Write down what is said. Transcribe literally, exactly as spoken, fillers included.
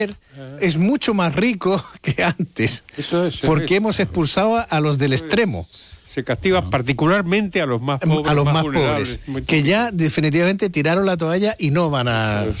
es mucho más rico que antes, Eso es, porque es. hemos expulsado a los del extremo. Se castiga particularmente a los más pobres, a los más más vulnerables. pobres, que ya definitivamente tiraron la toalla y no van a...